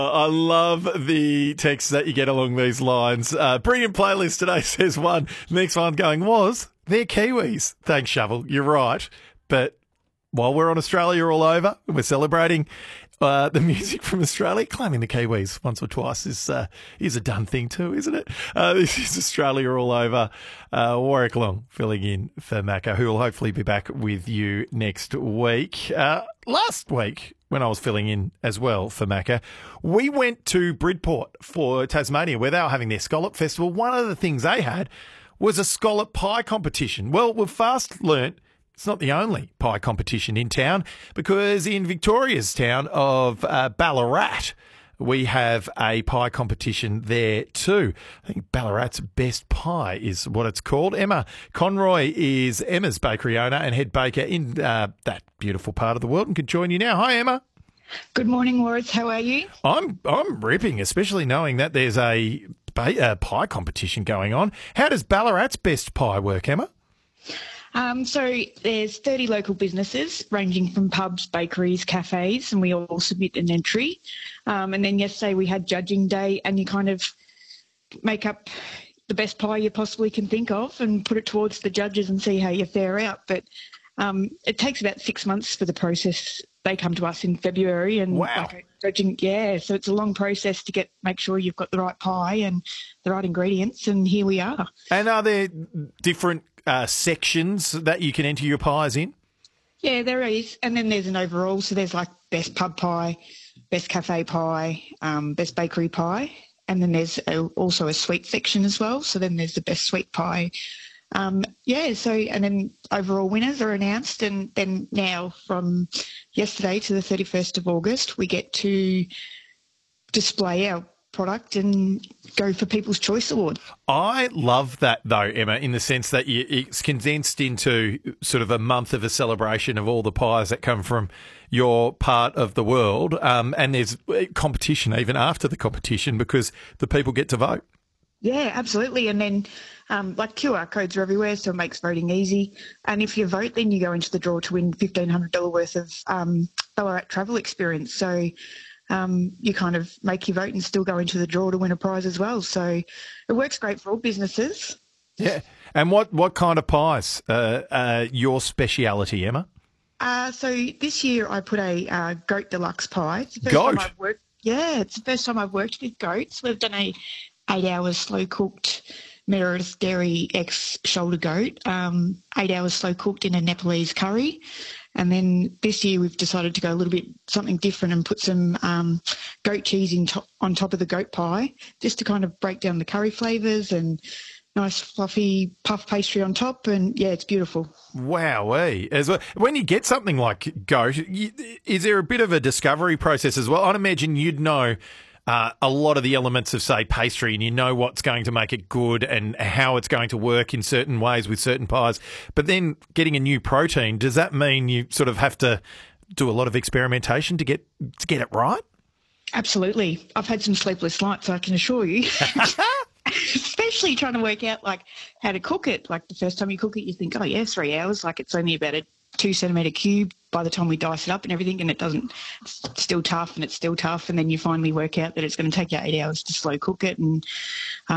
I love the texts that you get along these lines. Brilliant playlist today, says one. Next one going they're Kiwis. Thanks, Shovel. You're right. But while we're on Australia all over, we're celebrating the music from Australia. Claiming the Kiwis once or twice is a done thing too, isn't it? This is Australia all over. Warwick Long filling in for Macca, who will hopefully be back with you next week. Last week, when I was filling in as well for Macca, we went to Bridport for Tasmania, where they were having their Scallop Festival. One of the things they had was a scallop pie competition. Well, we've fast learnt it's not the only pie competition in town, because in Victoria's town of Ballarat, we have a pie competition there too. I think Ballarat's Best Pie is what it's called. Emma Conroy is Emma's bakery owner and head baker in that beautiful part of the world and can join you now. Hi, Emma. Good morning, Morris. How are you? I'm ripping, especially knowing that there's a pie competition going on. How does Ballarat's Best Pie work, Emma? So there's 30 local businesses ranging from pubs, bakeries, cafes, and we all submit an entry. And then yesterday we had judging day, and you kind of make up the best pie you possibly can think of and put it towards the judges and see how you fare out. But it takes about 6 months for the process. They come to us in February, and wow. Judging, so it's a long process to make sure you've got the right pie and the right ingredients, and here we are. And are there different sections that you can enter your pies in? Yeah, there is. And then there's an overall. So there's like best pub pie, best cafe pie, best bakery pie. And then there's also a sweet section as well. So then there's the best sweet pie. And then overall winners are announced. And then now from yesterday to the 31st of August, we get to display our product and go for People's Choice Award. I love that though, Emma, in the sense that it's condensed into sort of a month of a celebration of all the pies that come from your part of the world, and there's competition even after the competition because the people get to vote. Yeah, absolutely. And then like QR codes are everywhere, so it makes voting easy. And if you vote, then you go into the draw to win $1,500 worth of Ballarat travel experience. So you kind of make your vote and still go into the draw to win a prize as well. So it works great for all businesses. Yeah. And what kind of pies are your speciality, Emma? So this year I put a goat deluxe pie. It's the first Goat? time I've worked. Yeah, it's the first time I've worked with goats. We've done a 8 hours slow cooked Meredith Dairy X shoulder goat, 8 hours slow cooked in a Nepalese curry. And then this year we've decided to go a little bit something different and put some goat cheese on top of the goat pie, just to kind of break down the curry flavours, and nice fluffy puff pastry on top. And yeah, it's beautiful. Wowee. As well, when you get something like goat, is there a bit of a discovery process as well? I'd imagine you'd know a lot of the elements of, say, pastry, and you know what's going to make it good and how it's going to work in certain ways with certain pies. But then getting a new protein, does that mean you sort of have to do a lot of experimentation to get it right? Absolutely. I've had some sleepless nights, I can assure you. Especially trying to work out like how to cook it. Like the first time you cook it, you think, 3 hours. Like it's only about a 2 centimetre cube by the time we dice it up and everything, and it's still tough, and then you finally work out that it's going to take you 8 hours to slow cook it. And